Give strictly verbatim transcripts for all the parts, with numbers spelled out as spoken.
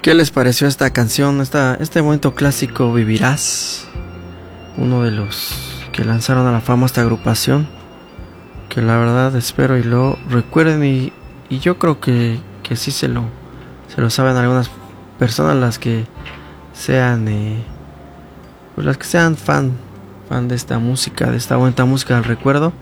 ¿Qué les pareció esta canción, esta, este bonito clásico Vivirás? Uno de los que lanzaron a la fama esta agrupación, que la verdad espero y lo recuerden, y, y yo creo que, que sí se lo, se lo saben algunas personas, las que sean eh, pues las que sean fan, fan de esta música, de esta bonita música del recuerdo.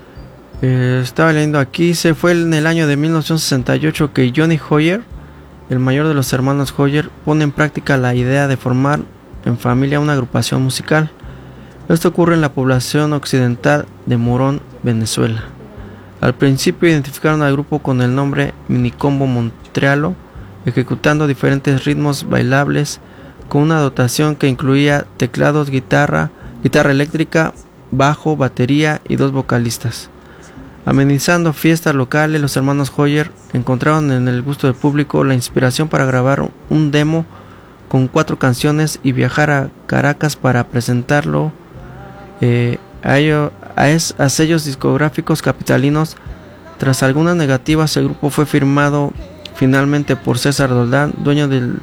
Eh, estaba leyendo aquí, se fue en el año de mil novecientos sesenta y ocho que Johnny Hoyer, el mayor de los hermanos Hoyer, pone en práctica la idea de formar en familia una agrupación musical. Esto ocurre en la población occidental de Morón, Venezuela. Al principio identificaron al grupo con el nombre Minicombo Montrealo, ejecutando diferentes ritmos bailables con una dotación que incluía teclados, guitarra, guitarra eléctrica, bajo, batería y dos vocalistas. Amenizando fiestas locales, los hermanos Hoyer encontraron en el gusto del público la inspiración para grabar un demo con cuatro canciones y viajar a Caracas para presentarlo eh, a, ello, a, es, a sellos discográficos capitalinos. Tras algunas negativas, el grupo fue firmado finalmente por César Doldán, dueño del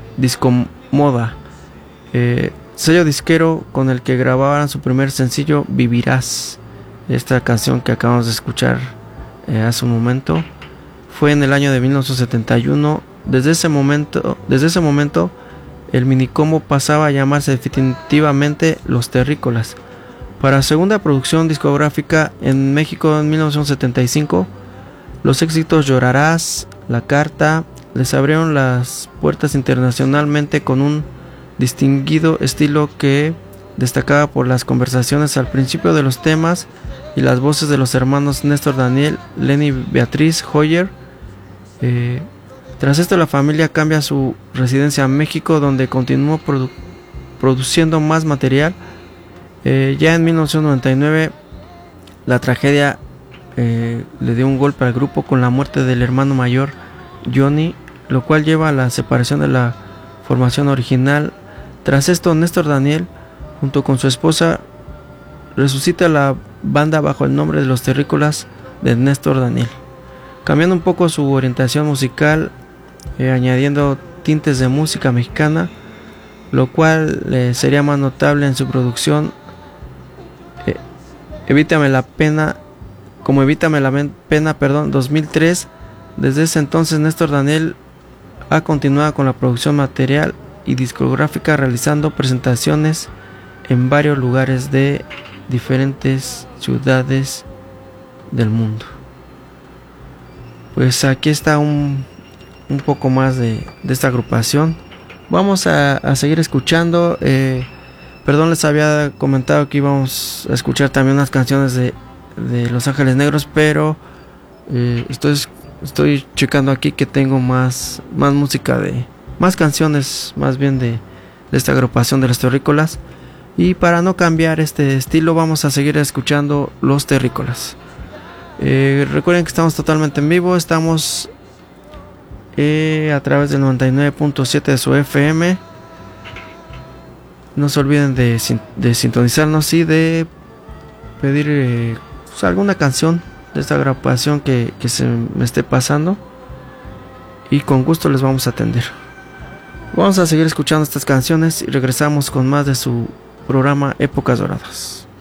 Discomoda, eh, sello disquero con el que grababan su primer sencillo Vivirás. Esta canción que acabamos de escuchar eh, hace un momento fue en el año de mil novecientos setenta y uno. Desde ese momento, desde ese momento el Minicombo pasaba a llamarse definitivamente Los Terrícolas. Para segunda producción discográfica en México en mil novecientos setenta y cinco, los éxitos Llorarás, La Carta les abrieron las puertas internacionalmente con un distinguido estilo que destacaba por las conversaciones al principio de los temas y las voces de los hermanos Néstor Daniel, Lenny Beatriz Hoyer. Eh, tras esto la familia cambia su residencia a México, donde continuó produ- produciendo más material. Eh, ya en mil novecientos noventa y nueve la tragedia eh, le dio un golpe al grupo con la muerte del hermano mayor Johnny, lo cual lleva a la separación de la formación original. Tras esto, Néstor Daniel, junto con su esposa, resucita la banda bajo el nombre de Los Terrícolas de Néstor Daniel, cambiando un poco su orientación musical, eh, añadiendo tintes de música mexicana, lo cual eh, sería más notable en su producción eh, Evítame la pena, como Evítame la pena, perdón, dos mil tres. Desde ese entonces Néstor Daniel ha continuado con la producción material y discográfica, realizando presentaciones en varios lugares de diferentes ciudades del mundo. Pues aquí está un, un poco más de, de esta agrupación. Vamos a, a seguir escuchando. Eh, perdón, les había comentado que íbamos a escuchar también unas canciones de, de Los Ángeles Negros, pero eh, estoy, estoy checando aquí que tengo más, más música de, más canciones más bien de, de esta agrupación de Los Terrícolas. Y para no cambiar este estilo, vamos a seguir escuchando Los Terrícolas. Eh, recuerden que estamos totalmente en vivo. Estamos eh, a través del noventa y nueve punto siete de su F M. No se olviden de, de sintonizarnos y de pedir eh, pues alguna canción de esta agrupación que, que se me esté pasando, y con gusto les vamos a atender. Vamos a seguir escuchando estas canciones y regresamos con más de su programa Épocas Doradas.